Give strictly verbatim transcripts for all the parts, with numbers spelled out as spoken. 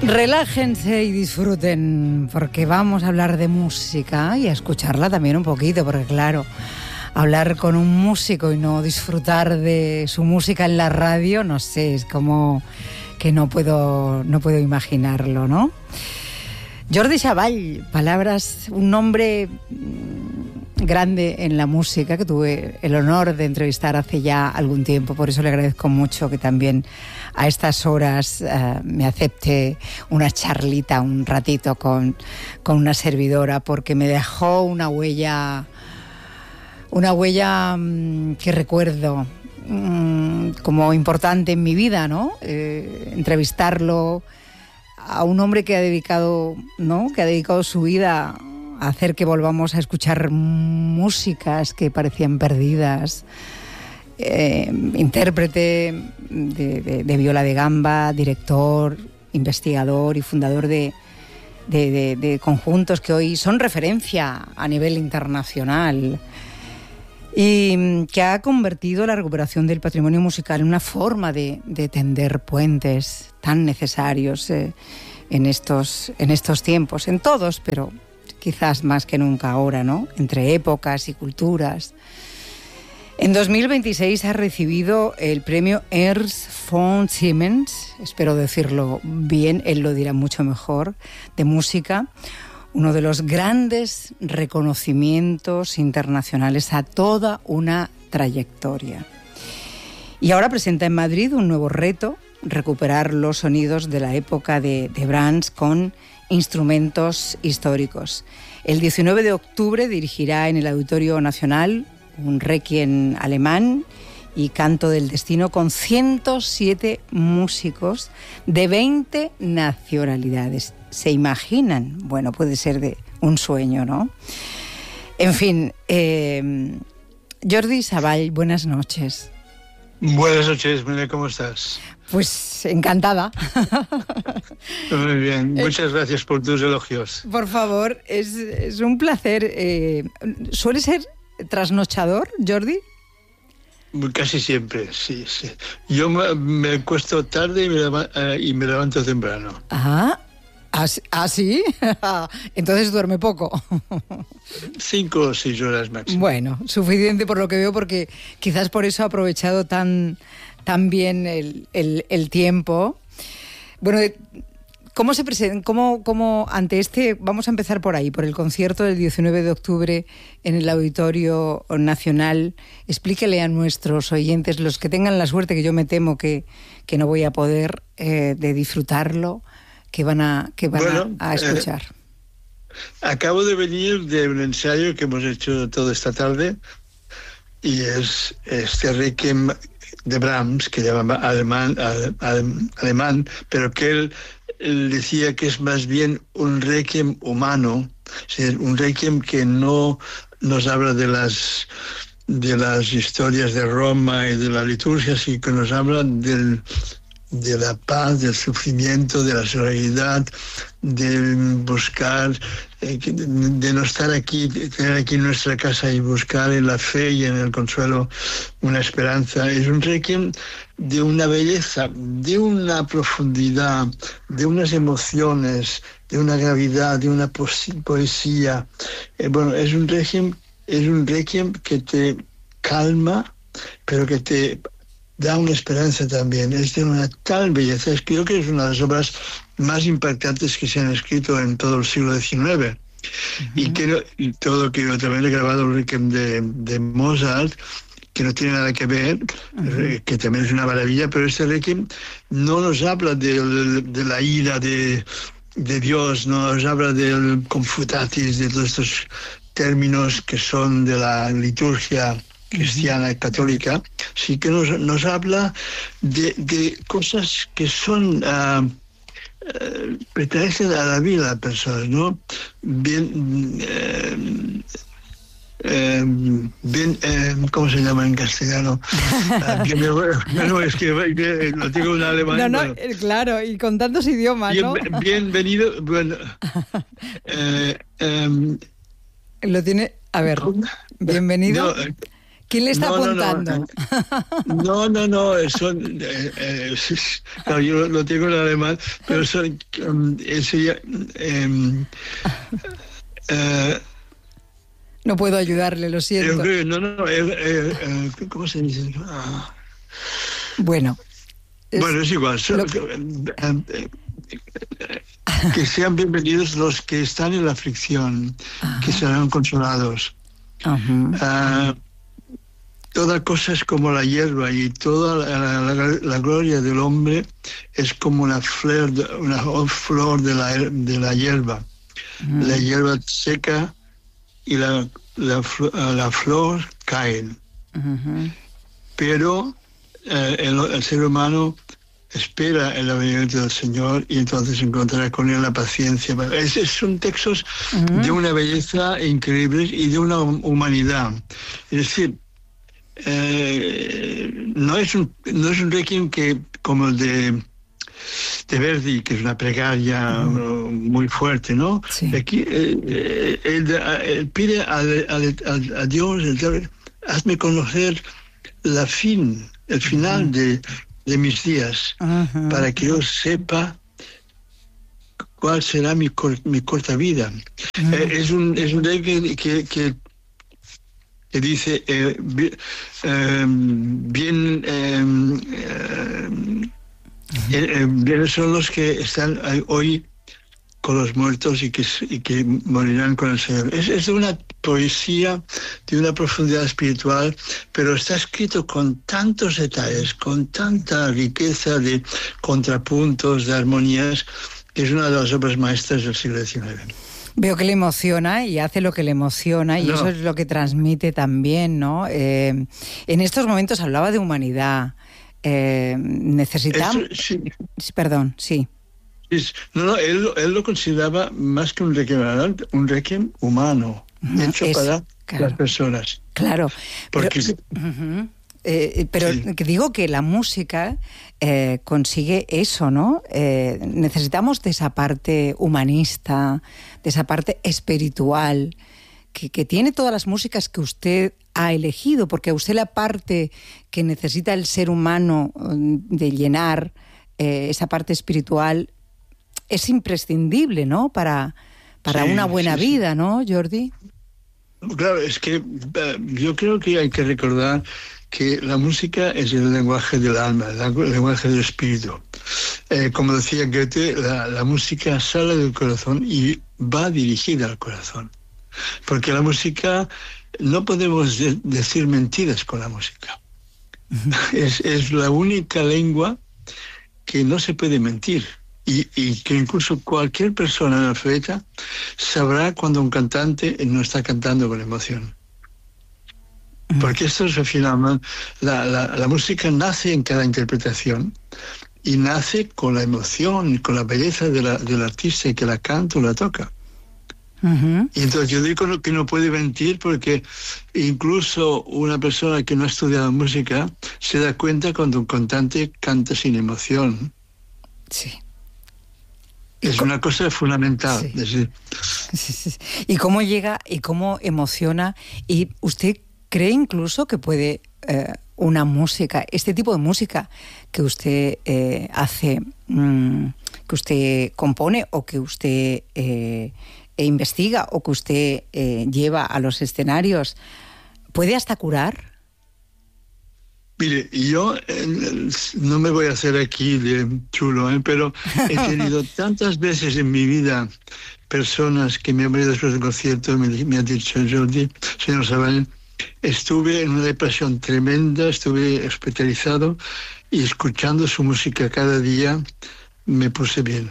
Relájense y disfruten, porque vamos a hablar de música y a escucharla también un poquito, porque claro, hablar con un músico y no disfrutar de su música en la radio, no sé, es como que no puedo, no puedo imaginarlo, ¿no? Jordi Savall, palabras, un nombre grande en la música que tuve el honor de entrevistar hace ya algún tiempo, por eso le agradezco mucho que también a estas horas uh, me acepte una charlita, un ratito con, con una servidora, porque me dejó una huella, una huella um, que recuerdo um, como importante en mi vida, ¿no? Eh, entrevistarlo a un hombre que ha dedicado, ¿no? que ha dedicado su vida a hacer que volvamos a escuchar músicas que parecían perdidas. Eh, intérprete de, de, de viola de gamba, director, investigador y fundador de, de, de, de conjuntos que hoy son referencia a nivel internacional, y que ha convertido la recuperación del patrimonio musical en una forma de, de tender puentes tan necesarios eh, en, estos, en estos tiempos, en todos, pero quizás más que nunca ahora, ¿no? Entre épocas y culturas. En dos mil veintiséis ha recibido el premio Ernst von Siemens, espero decirlo bien, él lo dirá mucho mejor, de música, uno de los grandes reconocimientos internacionales a toda una trayectoria. Y ahora presenta en Madrid un nuevo reto, recuperar los sonidos de la época de, de Brahms con instrumentos históricos. El diecinueve de octubre dirigirá en el Auditorio Nacional un requiem alemán y canto del destino con ciento siete músicos de veinte nacionalidades. ¿Se imaginan? Bueno, puede ser de un sueño, ¿no? En fin, eh, Jordi Savall, buenas noches. Buenas noches, Mira, ¿cómo estás? Pues encantada. Muy bien, muchas gracias por tus elogios. Por favor, es, es un placer. Eh, ¿Suele ser trasnochador, Jordi? Casi siempre, sí, sí. Yo me, me acuesto tarde y me, leva, y me levanto temprano. Ah, ¿ah, sí? Entonces duerme poco. Cinco o seis horas máximo. Bueno, suficiente por lo que veo, porque quizás por eso ha aprovechado tan, tan bien el, el, el tiempo. Bueno, ¿cómo se presenta? ¿Cómo, cómo ante este, vamos a empezar por ahí, por el concierto del diecinueve de octubre en el Auditorio Nacional? Explíquele a nuestros oyentes, los que tengan la suerte, que yo me temo que, que no voy a poder, eh, de disfrutarlo, que van a, que van bueno, a, a escuchar. Eh, acabo de venir de un ensayo que hemos hecho toda esta tarde, y es este requiem de Brahms, que llama alemán, alemán, alemán, pero que él, él decía que es más bien un requiem humano, es decir, un requiem que no nos habla de las de las historias de Roma y de la liturgia, sino que nos habla del de la paz, del sufrimiento, de la solidaridad, de buscar, eh, de, de no estar aquí, de tener aquí nuestra casa y buscar en la fe y en el consuelo una esperanza. Es un requiem de una belleza, de una profundidad, de unas emociones, de una gravedad, de una poesía. Eh, bueno, es un requiem, es un requiem que te calma, pero que te da una esperanza también. Es de una tal belleza. Es que creo que es una de las obras más impactantes que se han escrito en todo el siglo diecinueve. Uh-huh. Y, que, y todo que yo también he grabado el Requiem de, de Mozart, que no tiene nada que ver, uh-huh. que también es una maravilla, pero este Requiem no nos habla de, de la ira de, de Dios, no nos habla del Confutatis, de todos estos términos que son de la liturgia cristiana y católica, sí que nos, nos habla de, de cosas que son uh, uh, pertenecen a la vida de las personas, ¿no? Bien, uh, uh, bien uh, ¿cómo se llama en castellano? Uh, que me, no, es que, que lo digo en alemán. No, no, bueno. Claro, y con tantos idiomas, Bien, ¿no? Bienvenido, bueno, uh, um, lo tiene, a ver, bienvenido. No, ¿Quién le está no, apuntando? No, no, no, no, eso, eh, eh, no, yo lo tengo en alemán, pero eso, um, eso ya, eh, eh, no puedo ayudarle, lo siento. Eh, no, no, eh, eh, eh, ¿cómo se dice? Ah. Bueno. Es, bueno, es igual. Son, que... Eh, eh, que sean bienvenidos los que están en la aflicción, ajá, que serán consolados. Uh, toda cosa es como la hierba y toda la, la, la gloria del hombre es como una flor de, una flor de la, de la hierba. Uh-huh. La hierba seca y la, la, la flor caen. Uh-huh. Pero eh, el, el ser humano espera el avenimiento del Señor y entonces encontrará con él la paciencia. Es, es, son textos uh-huh. de una belleza increíble y de una humanidad. Es decir, eh, no, es un, no es un requiem que, como el de, de Verdi, que es una plegaria uh-huh. muy fuerte, ¿no? Sí. Aquí eh, él, él pide a, a, a Dios, hazme conocer la fin, el final uh-huh. de de mis días, uh-huh. para que yo sepa cuál será mi, cor, mi corta vida. Uh-huh. Eh, es un es un rey que, que, que, que dice eh, bien, eh, bien eh, uh-huh. eh, eh, son los que están hoy con los muertos y que, y que morirán con el Señor. Es, es una poesía de una profundidad espiritual, pero está escrito con tantos detalles, con tanta riqueza de contrapuntos, de armonías, que es una de las obras maestras del siglo diecinueve. Veo que le emociona y hace lo que le emociona y no. eso es lo que transmite también, ¿no? Eh, en estos momentos hablaba de humanidad. Eh, necesitamos... Eso, sí. Perdón, sí. No, no, él, él lo consideraba más que un requiem, un requiem humano, uh-huh. hecho es, para claro. las personas. Claro. Porque, pero uh-huh. eh, pero sí. que digo que la música eh, consigue eso, ¿no? Eh, necesitamos de esa parte humanista, de esa parte espiritual, que, que tiene todas las músicas que usted ha elegido, porque a usted la parte que necesita el ser humano de llenar eh, esa parte espiritual es imprescindible, ¿no? Para, para sí, una buena sí, vida, sí. ¿no, Jordi? Claro, es que uh, yo creo que hay que recordar que la música es el lenguaje del alma, el lenguaje del espíritu. Eh, como decía Goethe, la, la música sale del corazón y va dirigida al corazón. Porque la música, no podemos de, decir mentiras con la música. Uh-huh. Es, es la única lengua que no se puede mentir. Y, y que incluso cualquier persona analfabeta sabrá cuando un cantante no está cantando con emoción. Porque esto es finalmente, la, la, la música nace en cada interpretación y nace con la emoción, con la belleza de la, del artista que la canta o la toca. Uh-huh. Y entonces yo digo que no puede mentir porque incluso una persona que no ha estudiado música se da cuenta cuando un cantante canta sin emoción. Sí. Es una cosa fundamental. Sí. Decir. Sí, sí. ¿Y cómo llega y cómo emociona? ¿Y usted cree incluso que puede eh, una música, este tipo de música que usted eh, hace, mmm, que usted compone o que usted eh, investiga o que usted eh, lleva a los escenarios, puede hasta curar? Mire, yo eh, no me voy a hacer aquí de chulo, ¿eh? Pero he tenido tantas veces en mi vida personas que me han venido después del concierto y me, me han dicho, Jordi, señor Sabal, estuve en una depresión tremenda, estuve hospitalizado y escuchando su música cada día me puse bien.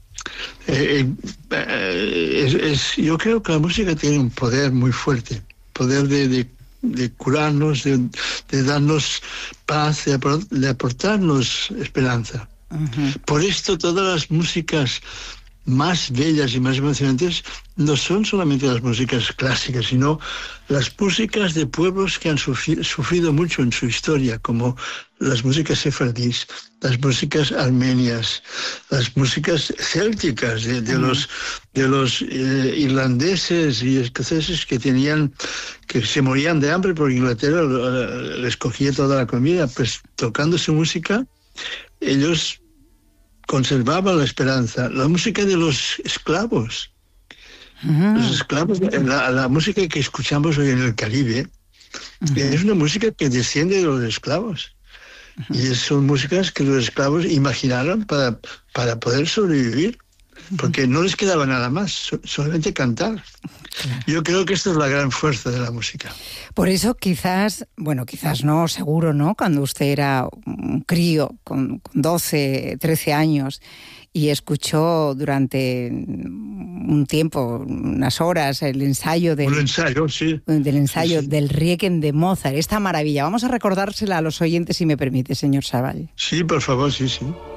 Eh, eh, es, es, yo creo que la música tiene un poder muy fuerte, poder de... de de curarnos, de, de darnos paz, de, de aportarnos esperanza. Uh-huh. Por esto todas las músicas más bellas y más emocionantes no son solamente las músicas clásicas, sino las músicas de pueblos que han sufri- sufrido mucho en su historia, como las músicas sefardíes, las músicas armenias, las músicas célticas de, de uh-huh. los, de los eh, irlandeses y escoceses que tenían, que se morían de hambre porque Inglaterra les cogía toda la comida. Pues tocando su música, ellos conservaban la esperanza. La música de los esclavos, uh-huh. los esclavos, la, la música que escuchamos hoy en el Caribe, uh-huh. es una música que desciende de los esclavos. Uh-huh. Y son músicas que los esclavos imaginaron para, para poder sobrevivir, porque no les quedaba nada más, solamente cantar. Claro. Yo creo que esta es la gran fuerza de la música. Por eso quizás, bueno, quizás no, seguro, ¿no? Cuando usted era un crío con doce, trece años y escuchó durante un tiempo, unas horas, el ensayo del, un ensayo, sí. del ensayo sí, sí. del Requiem de Mozart, esta maravilla. Vamos a recordársela a los oyentes, si me permite, señor Savall. Sí, por favor, sí, sí.